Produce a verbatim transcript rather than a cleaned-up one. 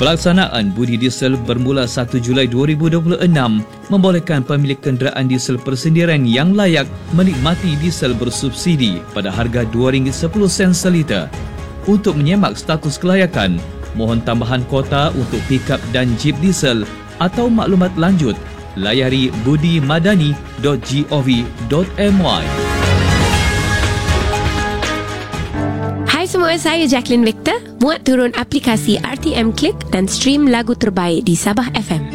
Pelaksanaan budi diesel bermula satu Julai dua ribu dua puluh enam membolehkan pemilik kenderaan diesel persendirian yang layak menikmati diesel bersubsidi pada harga dua ringgit sepuluh sen seliter. Untuk menyemak status kelayakan, mohon tambahan kota untuk pikap dan jeep diesel atau maklumat lanjut, layari budi madani dot gov dot my. Hai semua, saya Jacqueline Victor. Muat turun aplikasi R T M Click dan stream lagu terbaik di Sabah F M.